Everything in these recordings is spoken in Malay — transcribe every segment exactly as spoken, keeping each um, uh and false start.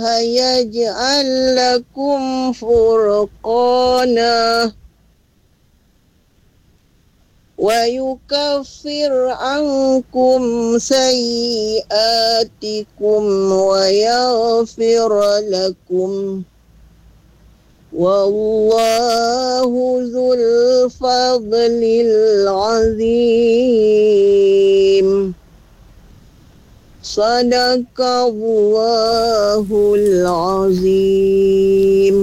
يجعل لكم فرقانا ويكفر عنكم سيئاتكم ويغفر لكم والله ذو الفضل العظيم صدق الله العظيم.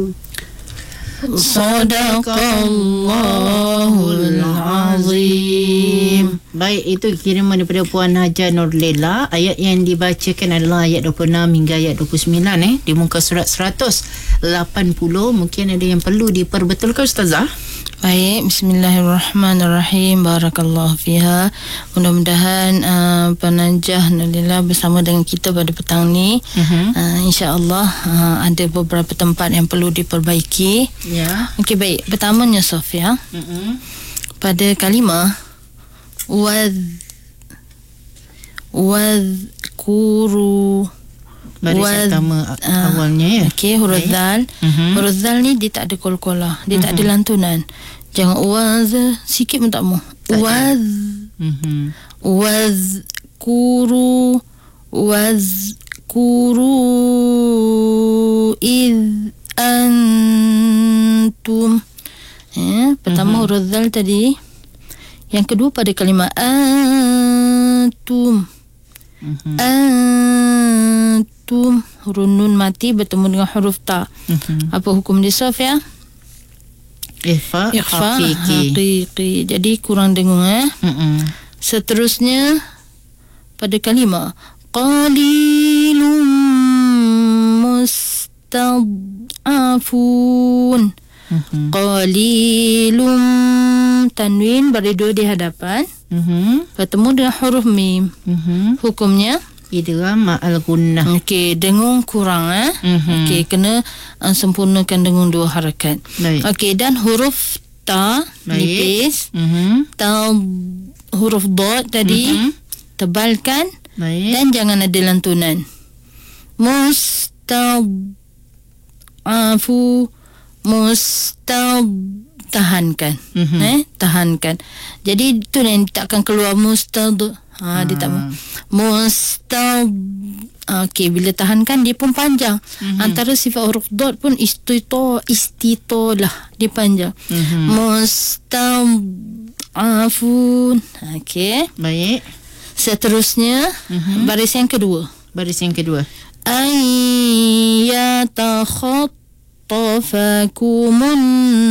Sadaqallahul Azim. Baik, itu kiriman daripada Puan Haja Nurlela. Ayat yang dibacakan adalah ayat dua puluh enam hingga ayat dua puluh sembilan eh di muka surat seratus lapan puluh. Mungkin ada yang perlu diperbetulkan, Ustazah. Baik, bismillahirrahmanirrahim. Barakallahu fiha. Mudah-mudahan uh, Penajah Nurlela bersama dengan kita pada petang ni. Uh-huh. uh, InsyaAllah uh, ada beberapa tempat yang perlu diperbaiki. Ya. Yeah. Okey, baik. Pertamanya, Sofia, uh-huh. pada kalimah wad wadhkuru. Baris yang pertama uh, awalnya ya. Okey, huruf okay. Zal. Uh-huh. Huruf Zal ni dia tak ada qalqalah, dia uh-huh. tak ada lantunan. Jangan waz sikit pun tak mau. Waz. Mhm. Wazkuru wazkuru id antum. Eh, pertama uh-huh. huruf Zal tadi. Yang kedua pada kalimah antum. Uh-huh. Antum, huruf nun mati bertemu dengan huruf ta. Uh-huh. Apa hukum dia, Sofia? Ikhfa, Ikhfa haqiqi. haqiqi. Jadi kurang dengung eh. Uh-uh. Seterusnya pada kalimah qalilum mustad'afun. Uh-huh. Qalilum, tanwin bagi dua di hadapan. Uh-huh. Bertemu dengan huruf mim. Uh-huh. Hukumnya idgham ma'al gunnah. Okey, dengung kurang eh. Uh-huh. Okey, kena uh, sempurnakan dengung dua harakat. Okey, dan huruf ta nipis. Uh-huh. Ta, huruf dad tadi uh-huh. tebalkan. Baik. Dan jangan ada lantunan. Mustad'afu, mustad, tahankan. Uh-huh. Eh, tahankan. Jadi tu yang tak akan keluar mustad. Ha, dia tak mau. Mustad. Okey, bila tahankan dia pun panjang. Uh-huh. Antara sifat huruf dot pun istito, istito lah, dia panjang. Uh-huh. Mustad'afun. Okey. Baik. Seterusnya uh-huh. baris yang kedua. Baris yang kedua. Ayyatakhattafakumun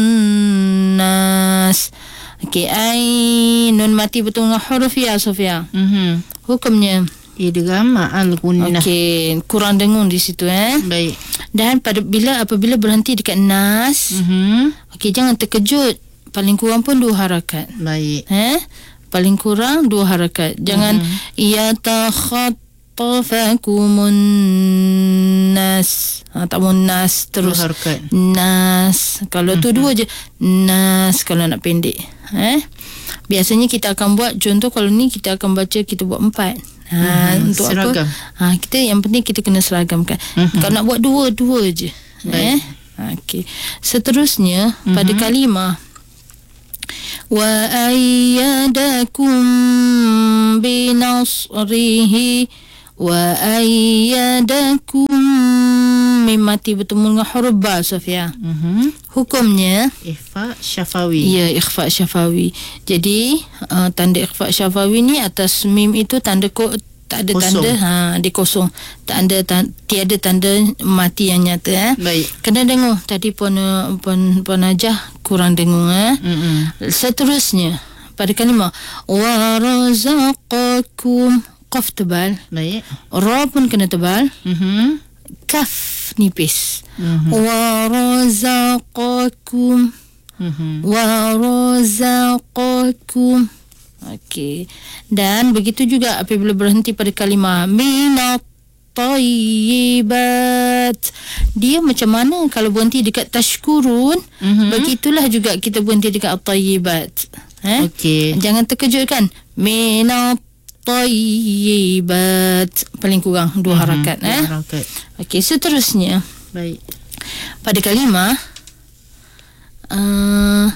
nas. Okey, ai nun mati betul dengan huruf ya, Sofia. Mhm. Hukumnya idgham ma'al gunnah. Okey, kurang dengung di situ eh. Baik. Dan pada bila apabila berhenti dekat nas, mhm. Okey, jangan terkejut. Paling kurang pun dua harakat. Baik. Eh? Paling kurang dua harakat. Jangan mhm. yatakhattafakumun nas. Ha, tak mau nas terus. Nas. Kalau uh-huh. tu dua je. Nas kalau nak pendek. Eh? Biasanya kita akan buat, contoh kalau ni kita akan baca, kita buat empat. Ha, uh-huh. Untuk seragam. Apa? Ha, kita yang penting kita kena seragamkan. Uh-huh. Kalau nak buat dua, dua je. Eh? Okey. Seterusnya uh-huh. pada kalimah wa ayyadakum binasrihi wa ayyadakum, mim mati bertemu dengan huruf ba, Sofia. Uh-huh. Hukumnya ikhfa syafawi. Ya, ikhfa syafawi. Jadi uh, tanda ikhfa syafawi ni atas mim itu tanda ko, tak ada kosong. Tanda ha, dia kosong. Tak ada tan, tiada tanda mati yang nyata eh. Baik. Kena dengung. Tadi pun pun pun aja kurang dengung eh. Mm-hmm. Seterusnya pada kalimah wa razaqakum, qaf tebal. Baik. Ra pun kena tebal. Mhm. Kaf nipis. Mm-hmm. Wa razaqakum. Mhm. Wa razaqakum. Okey. Dan begitu juga apabila berhenti pada kalimah minat tayyibat, dia macam mana kalau berhenti dekat tashkurun, mm-hmm. begitulah juga kita berhenti dekat at-tayyibat. Eh? Okey. Jangan terkejutkan. Minat tayyibat. Paling kurang dua Mm-hmm. harakat. Dua eh? harakat. Okey, seterusnya. Baik. Pada kalimah uh,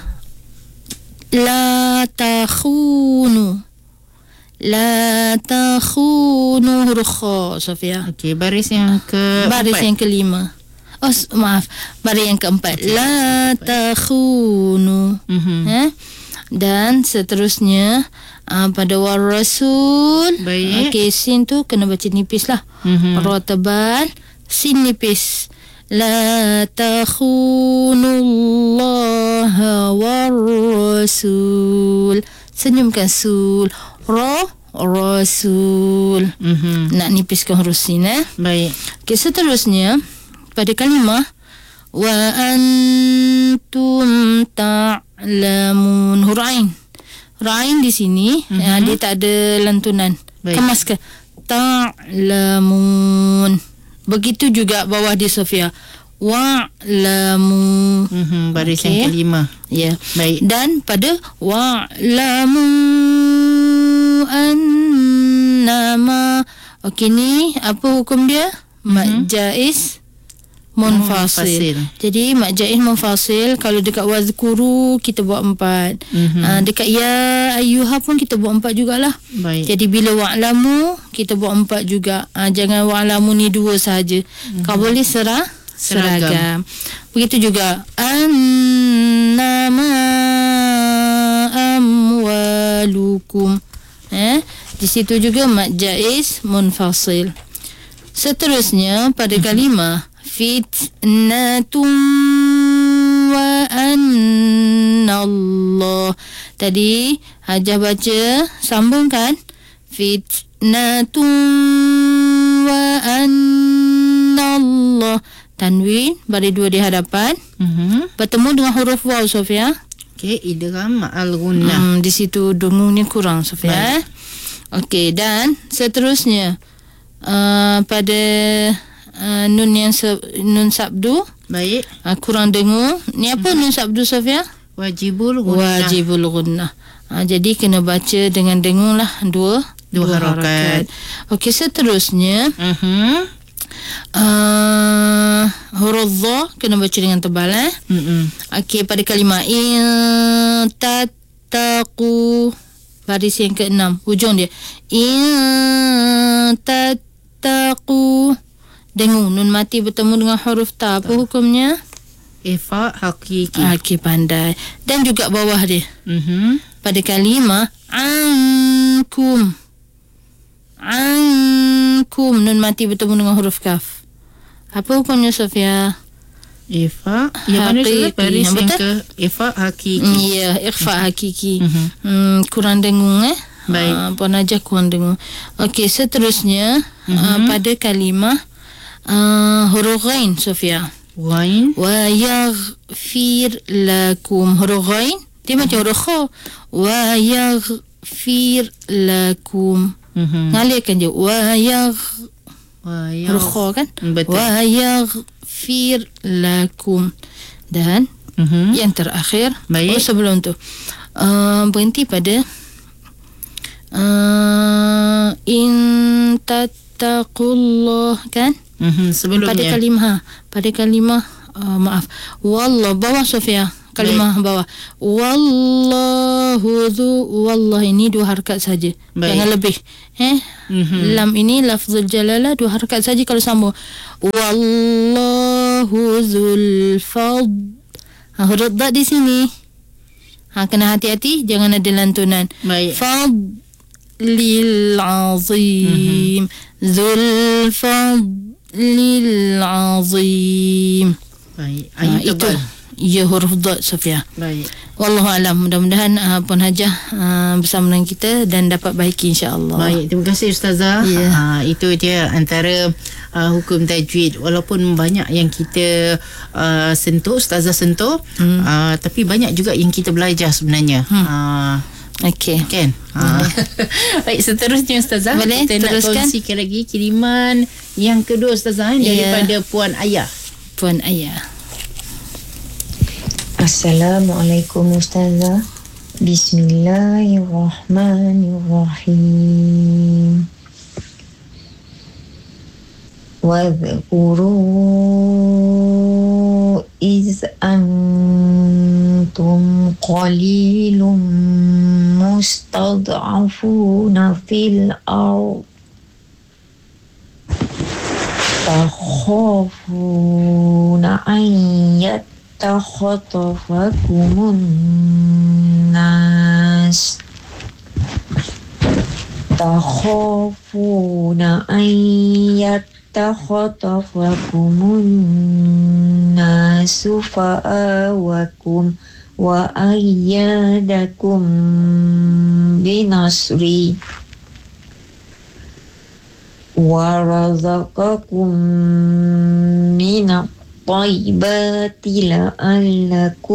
la takhunu. La takhunu huruf kha, Sofia. Okey, baris yang ke Baris empat. yang kelima. Oh, maaf. Baris yang keempat. Okay. La takhunu. Mm-hmm. Eh? Dan seterusnya uh, pada war rasul. Baik. Okey, sin tu kena baca nipis lah. Mm-hmm. Ra tebal, sin nipis. La takhunullaha war rasul. Senyumkan sul. Ra rasul. Mm-hmm. Nak nipiskan huruf sin, eh? Baik. Okey, seterusnya pada kalimah wa antum ta'lamun, huruf ain. Huruf ain di sini, mm-hmm. ya, dia tak ada lantunan. Baik. Kemaskan ta'lamun. Begitu juga bawah di Sofia. Wa'lamu. Mm-hmm. Baris Okey. yang kelima. Ya. Baik. Dan pada wa'lamu annama. Okey, ni apa hukum dia? Mad jaiz munfasil. Munfasil. Jadi mad jaiz munfasil, kalau dekat wazkuru kita buat empat. Mhm. Uh, dekat ya ayyuha pun kita buat empat jugalah. Baik. Jadi bila wa'lamu kita buat empat juga. Uh, jangan wa'lamu ni dua saja. Mm-hmm. Kau boleh serah seragam. seragam. Begitu juga annama amwalukum. Eh, di situ juga mad jaiz munfasil. Seterusnya pada kalimah fitnatun wa annallah. Tadi Hajah baca sambungkan fitnatun wa annallah. Tanwin baris dua di hadapan. Mm-hmm. Bertemu dengan huruf waw, Sofia. Okey, idgham ma'al gunnah. Hmm, di situ dengunya kurang, Sofia. Okey, dan seterusnya uh, pada uh, nun yang se- nun sabdu. Baik. Uh, kurang dengung. Ni apa hmm. nun sabdu, Sofia? Wajibul gunnah. Wajibul gunnah. Uh, jadi kena baca dengan dengung lah. Dua. Dua, dua harakat. Okey, seterusnya. Mhm. Uh, huruf dha kena baca dengan tebal, eh? Mhm. Okey, pada kalimah in tattaqu, baris yang keenam, hujung dia. In tattaqu. Dengung nun mati bertemu dengan huruf ta. Apa hukumnya? Ifa hakiki. Okey, pandai. Dan juga bawah dia. Mhm. Pada kalimah ankum. Ankum, nun mati bertemu dengan huruf kaf. Apa hukumnya, Sofia? Ifa yang mana tu baris yang ke ifa hakiki. Ya, ikhfa hakiki. Mhm. Hmm, kurang dengung, eh? Baik. Uh, Puan Najah kurang dengung. Okey, seterusnya uh, Mhm. pada kalimah uh, huruf ghain, Sofia. Wain. Wa yaghfir lakum. Huruf ghain dia macam huruf kha. Wa yaghfir lakum. Mhm. Ngalirkan je. Wa yagh Wa ya. huruf kha kan? Betul. Wa yaghfir lakum. Dan Mhm. yang terakhir, Baik. oh, sebelum tu uh, berhenti pada uh, in tattaqullah, kan? Mhm. Sebelumnya. Pada kalimah, pada kalimah uh, maaf, wallah bawah, Sofia. Kalimah Baik. bawah. Wallahu dhu, wallah ini dua harakat saja. Jangan lebih. Eh? Mhm. Lam ini lafzul jalalah dua harakat saja kalau sambung. Wallahu dzul fadl. Ha, huruf dha di sini. Ha, kena hati-hati jangan ada lantunan. Baik. Fadlil azim. Dzul fadlil azim. Baik. Ha, Ayat itu tebal. ya huruf dha, Sofia. Baik. Wallahu alam, mudah-mudahan uh, Puan Hajah uh, bersama dengan kita dan dapat baiki, insya-Allah. Baik, terima kasih Ustazah. Ya. Ha, itu dia antara uh, hukum tajwid. Walaupun banyak yang kita uh, sentuh, Ustazah sentuh, hmm. uh, tapi banyak juga yang kita belajar sebenarnya. Hmm. Uh, Okey. Kan? Ha. Baik, seterusnya Ustazah. Boleh, kita teruskan. nak kongsikan lagi kiriman yang kedua Ustazah, Ya. daripada Puan Ayah. Puan Ayah. Assalamualaikum Ustazah. Bismillahirrahmanirrahim. Wadhkuru iz antum qalilum mustad'afuna fil ard takhafuna an yattakhatafakumun nas takhafuna an yattakhatafakumun nasu fa'awakum wa ayyadakum binasri wa razaqakum minat tayyibati la'allakum